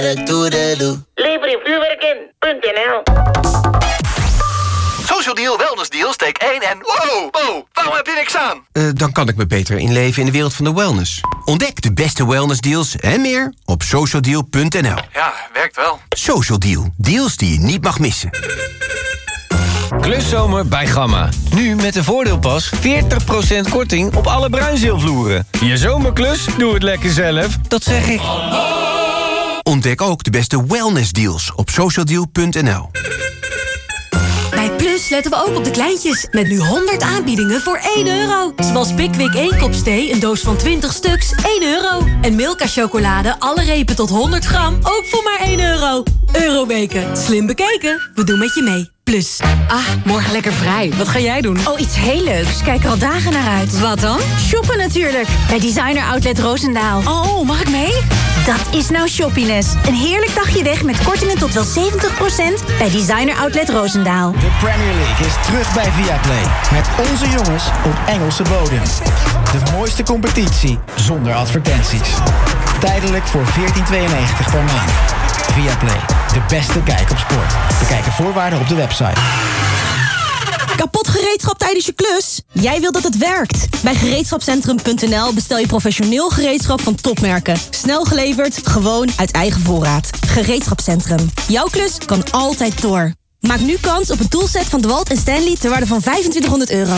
Lever je vuurwerk in.nl. Social Deal, Wellness Deal, steek 1 en... Wow, waarom heb je niks aan? Dan kan ik me beter inleven in de wereld van de wellness. Ontdek de beste wellnessdeals en meer op socialdeal.nl. Ja, werkt wel. Social Deal, deals die je niet mag missen. Kluszomer bij Gamma. Nu met de voordeelpas 40% korting op alle bruinzeelvloeren. Je zomerklus, doe het lekker zelf. Dat zeg ik. Ontdek ook de beste wellnessdeals op socialdeal.nl. Bij Plus letten we ook op de kleintjes. Met nu 100 aanbiedingen voor €1. Zoals Pickwick 1 kop thee, een doos van 20 stuks, €1. En Milka chocolade, alle repen tot 100 gram, ook voor maar €1. Euroweken, slim bekeken. We doen met je mee. Plus. Morgen lekker vrij. Wat ga jij doen? Oh, iets heel leuks. Kijk er al dagen naar uit. Wat dan? Shoppen natuurlijk. Bij Designer Outlet Roosendaal. Oh, mag ik mee? Dat is nou shoppiness. Een heerlijk dagje weg met kortingen tot wel 70% bij Designer Outlet Roosendaal. De Premier League is terug bij Viaplay. Met onze jongens op Engelse bodem. De mooiste competitie zonder advertenties. Tijdelijk voor €14,92 per maand. Viaplay, de beste kijk op sport. Bekijk de voorwaarden op de website. Kapot gereedschap tijdens je klus? Jij wilt dat het werkt. Bij gereedschapcentrum.nl bestel je professioneel gereedschap van topmerken. Snel geleverd, gewoon uit eigen voorraad. Gereedschapcentrum. Jouw klus kan altijd door. Maak nu kans op een toolset van DeWalt en Stanley ter waarde van €2500.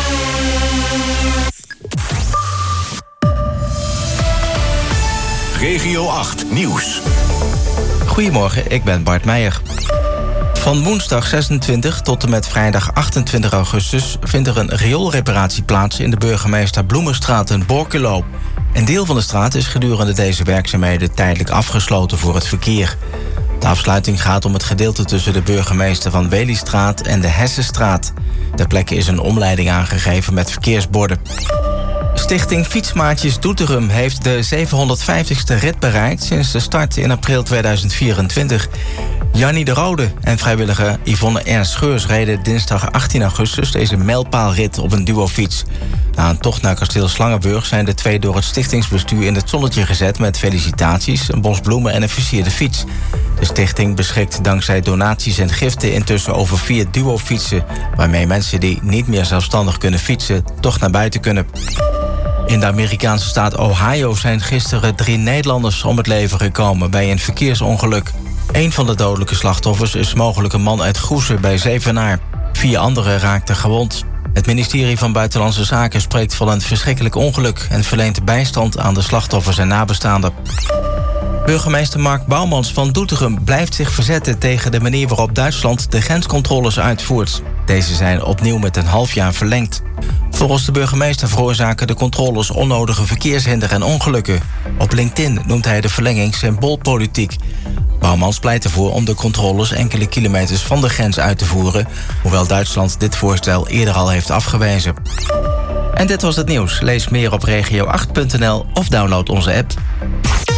Regio 8 Nieuws. Goedemorgen, ik ben Bart Meijer. Van woensdag 26 tot en met vrijdag 28 augustus... vindt er een rioolreparatie plaats in de Burgemeester Bloemenstraat in Borculo. Een deel van de straat is gedurende deze werkzaamheden tijdelijk afgesloten voor het verkeer. De afsluiting gaat om het gedeelte tussen de Burgemeester van Weliestraat en de Hessenstraat. Ter plekke is een omleiding aangegeven met verkeersborden. Stichting Fietsmaatjes Doetinchem heeft de 750ste rit bereikt sinds de start in april 2024. Jannie de Rode en vrijwilliger Yvonne Ernst Scheurs reden dinsdag 18 augustus deze mijlpaalrit op een duofiets. Na een tocht naar kasteel Slangenburg zijn de twee door het stichtingsbestuur in het zonnetje gezet met felicitaties, een bos bloemen en een versierde fiets. De stichting beschikt dankzij donaties en giften intussen over 4 duofietsen, waarmee mensen die niet meer zelfstandig kunnen fietsen toch naar buiten kunnen. In de Amerikaanse staat Ohio zijn gisteren 3 Nederlanders om het leven gekomen bij een verkeersongeluk. Een van de dodelijke slachtoffers is mogelijk een man uit Goesen bij Zevenaar. 4 anderen raakten gewond. Het ministerie van Buitenlandse Zaken spreekt van een verschrikkelijk ongeluk en verleent bijstand aan de slachtoffers en nabestaanden. Burgemeester Mark Bouwmans van Doetinchem blijft zich verzetten tegen de manier waarop Duitsland de grenscontroles uitvoert. Deze zijn opnieuw met een half jaar verlengd. Volgens de burgemeester veroorzaken de controles onnodige verkeershinder en ongelukken. Op LinkedIn noemt hij de verlenging symboolpolitiek. Bouwmans pleit ervoor om de controles enkele kilometers van de grens uit te voeren, hoewel Duitsland dit voorstel eerder al heeft afgewezen. En dit was het nieuws. Lees meer op regio8.nl of download onze app.